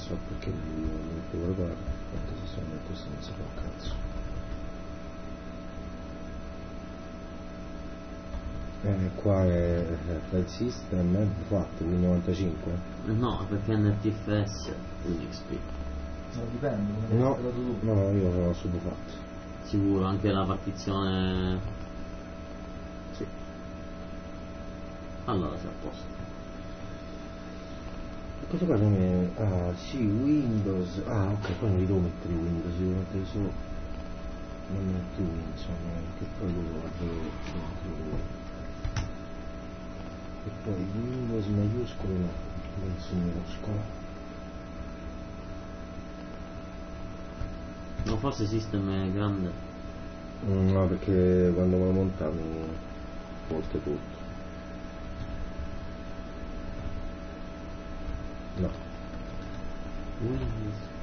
so perché non devo guardare, quanto si sono questo non si fa cazzo. Qua è file system, fatto il 95? No, perché è NTFS Unixp. No, dipende, No, dato tu. no, io l'ho subito fatto. Sicuro, anche la partizione. Sì. Allora sei a posto. Questo qua non è. Ah sì, Windows. Ah ok, poi non li devo mettere Windows, devo mettere solo. Non metto Windows, che poi lo guardo. E poi Windows maiuscolo no, Windows minuscolo. No, forse System è grande. No, perché quando me lo monta mi porta tutto. No. Windows